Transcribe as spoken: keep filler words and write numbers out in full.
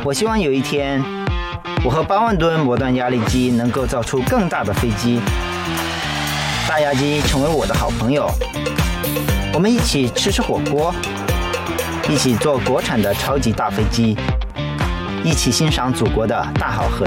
我希望有一天，我和八万吨末端压力机能够造出更大的飞机，大压机成为我的好朋友，我们一起吃吃火锅，一起做国产的超级大飞机，一起欣赏祖国的大好河